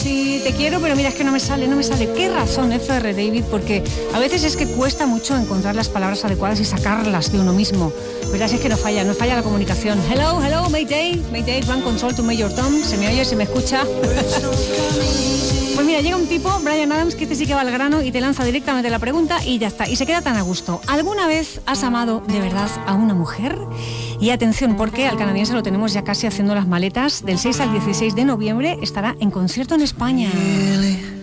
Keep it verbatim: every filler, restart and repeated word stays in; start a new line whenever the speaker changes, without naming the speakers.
Sí, te quiero, pero mira, es que no me sale, no me sale. ¿Qué razón, F R David? Porque a veces es que cuesta mucho encontrar las palabras adecuadas y sacarlas de uno mismo. Verás, es que no falla, no falla la comunicación. Hello, hello, Mayday, Mayday, Ground Control to Major Tom. ¿Se me oye, se me escucha? Pues mira, llega un tipo, Bryan Adams, que este sí que va al grano y te lanza directamente la pregunta y ya está. Y se queda tan a gusto. ¿Alguna vez has amado de verdad a una mujer? Y atención, porque al canadiense lo tenemos ya casi haciendo las maletas. Del seis al dieciséis de noviembre estará en concierto en España.